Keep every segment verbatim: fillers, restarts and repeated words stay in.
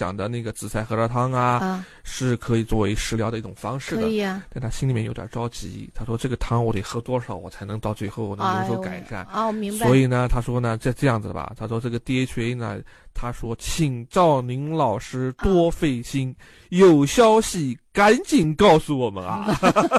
讲的那个紫菜核桃汤啊，啊是可以作为食疗的一种方式的。 可以啊。 但他心里面有点着急，他说这个汤我得喝多少，我才能到最后能有所改善。 哦、哎，明白。 所以呢，他说呢，这这样子的吧，他说这个 D H A 呢，他说请赵宁老师多费心，啊、有消息赶紧告诉我们啊。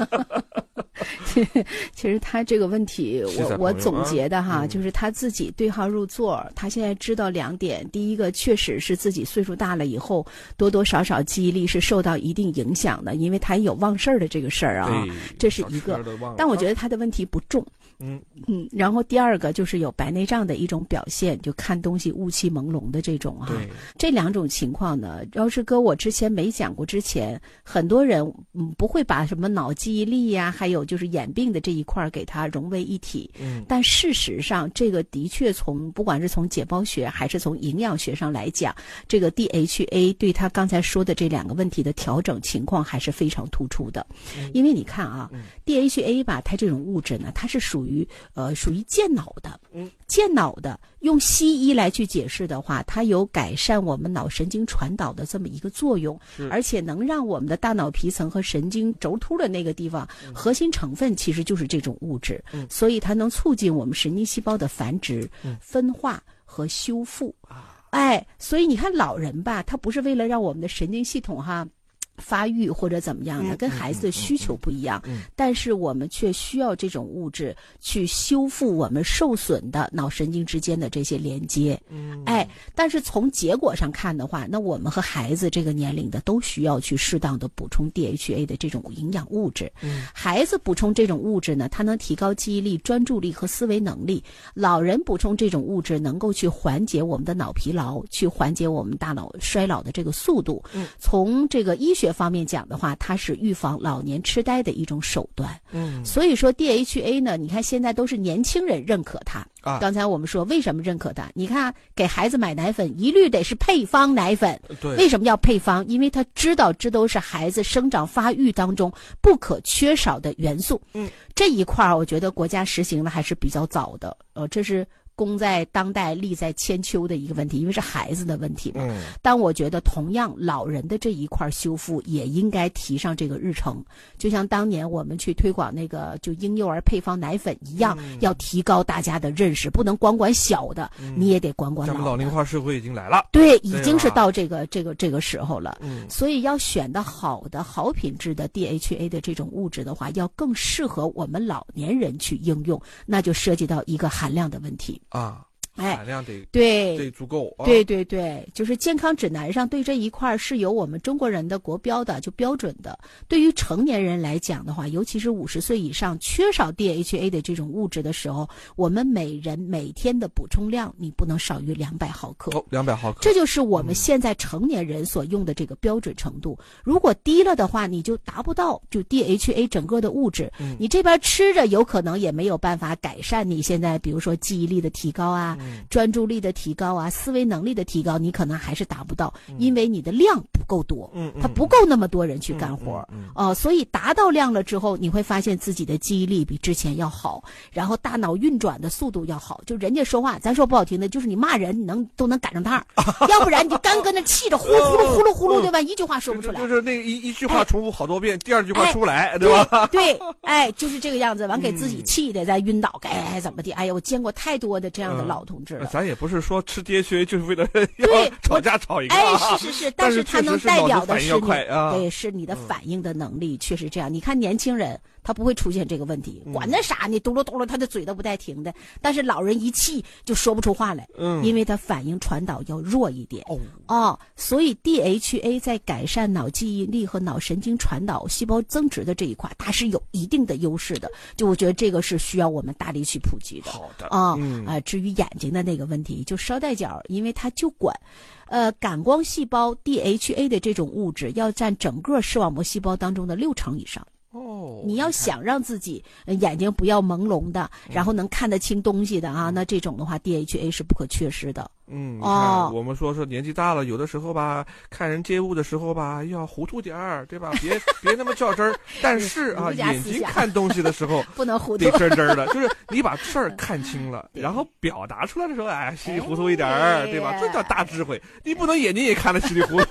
其实他这个问题，我我总结的哈、 嗯， 就是他自己对号入座。他现在知道两点：第一个，确实是自己岁数大了以后，多多少少记忆力是受到一定影响的，因为他有忘事儿的这个事儿啊，这是一个。但我觉得他的问题不重。 嗯嗯，然后第二个就是有白内障的一种表现，就看东西雾气朦胧的这种哈。这两种情况呢，要是搁我之前没讲过之前，很多人嗯不会把什么脑记忆力呀、啊，还有就是眼病的这一块给它融为一体。 嗯， 但事实上，这个的确从不管是从解剖学还是从营养学上来讲，这个 D H A 对他刚才说的这两个问题的调整情况还是非常突出的。 嗯、 因为你看啊、 嗯、 ，D H A 吧，它这种物质呢，它是属于呃，属于健脑的， 嗯， 健脑的，用西医来去解释的话，它有改善我们脑神经传导的这么一个作用，而且能让我们的大脑皮层和神经轴突的那个地方，嗯、核心成分其实就是这种物质， 嗯， 所以它能促进我们神经细胞的繁殖、 嗯、 分化和修复。哎，所以你看老人吧，他不是为了让我们的神经系统哈。发育或者怎么样的，跟孩子的需求不一样， 嗯嗯嗯嗯、 但是我们却需要这种物质去修复我们受损的脑神经之间的这些连接。 嗯， 哎，但是从结果上看的话，那我们和孩子这个年龄的都需要去适当的补充 D H A 的这种营养物质。 嗯， 孩子补充这种物质呢，它能提高记忆力、专注力和思维能力；老人补充这种物质，能够去缓解我们的脑疲劳，去缓解我们大脑衰老的这个速度。 嗯， 从这个医学方面讲的话，它是预防老年痴呆的一种手段。 嗯， 所以说 D H A 呢，你看现在都是年轻人认可它。 啊， 刚才我们说为什么认可它？你看给孩子买奶粉，一律得是配方奶粉。 对， 为什么要配方？因为他知道这都是孩子生长发育当中不可缺少的元素。 嗯， 这一块我觉得国家实行的还是比较早的。呃，这是功在当代，利在千秋的一个问题，因为是孩子的问题嘛。 嗯， 但我觉得同样老人的这一块修复也应该提上这个日程，就像当年我们去推广那个就婴幼儿配方奶粉一样， 嗯、 要提高大家的认识，不能光管小的， 嗯、 你也得管管老的。 咱们老龄化社会已经来了， 对，已经是到这个这个这个时候了。 嗯， 所以要选的好的好品质的 D H A 的这种物质的话，要更适合我们老年人去应用，那就涉及到一个含量的问题。 啊， 哎， 含量得对得足够、啊。 对对对，就是健康指南上对这一块是有我们中国人的国标的，就标准的。对于成年人来讲的话，尤其是五十岁以上缺少 D H A 的这种物质的时候，我们每人每天的补充量你不能少于两百毫克。 哦，两百毫克， 这就是我们现在成年人所用的这个标准程度。嗯、如果低了的话，你就达不到就 D H A 整个的物质。 嗯、 你这边吃着有可能也没有办法改善你现在比如说记忆力的提高啊。 嗯专注力的提高啊，思维能力的提高，你可能还是达不到，嗯、因为你的量不够多， 嗯， 它不够那么多人去干活，哦、 嗯嗯嗯呃，所以达到量了之后，你会发现自己的记忆力比之前要好，然后大脑运转的速度要好。就人家说话，咱说不好听的，就是你骂人，你能都能赶上趟，要不然你就干跟那气着呼噜呼噜呼噜呼噜，对吧？一句话说不出来， 就是那一一句话重复好多遍，哎、第二句话出不来， 哎、 对吧？ 对，对哎，就是这个样子，完给自己气的在晕倒，该、哎、怎么的？哎呀，我见过太多的这样的老同志了。 嗯、咱也不是说吃 D H A 就是为了要吵架吵一个， 哎，是是是，但是它能代表的是你， 啊、 对，是你的反应的能力，确实这样。你看年轻人，他不会出现这个问题，管那啥呢，嘟噜嘟噜，他的嘴都不带停的。但是老人一气就说不出话来， 嗯， 因为他反应传导要弱一点。 哦哦，所以 D H A 在改善脑记忆力和脑神经传导、细胞增殖的这一块，它是有一定的优势的。就我觉得这个是需要我们大力去普及的。 好的啊啊、 嗯呃，至于眼睛的那个问题，就捎带脚，因为它就管。呃，感光细胞 D H A 的这种物质要占整个视网膜细胞当中的六成以上。 哦， 你要想让自己眼睛不要朦胧的， 嗯、 然后能看得清东西的啊，那这种的话 D H A 是不可缺失的。 嗯， 哦， 我们说是年纪大了，有的时候吧，看人接物的时候吧，要糊涂点儿，对吧？别别那么较真儿。但是啊，眼睛看东西的时候不能糊涂， 得真真的，就是你把事儿看清了，然后表达出来的时候，哎，稀里糊涂一点儿，对吧？这叫大智慧。你不能眼睛也看得稀里糊涂。